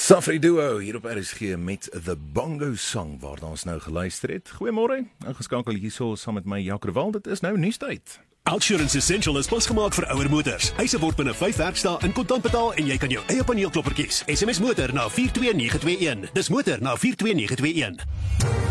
Safri Duo hier op RSG met The Bongo Song waar ons nou geluister het. Goeiemôre, ingeskakel hierso saam met my Jacques Wal. Dit is nou nuustyd. Outsurance Essential is pasgemaak vir ouer motors. Eise word binne 5 werkdae in kontant betaal en jy kan jou eie paneelklopper kies. SMS motor na 42921. Dis motor na 42921.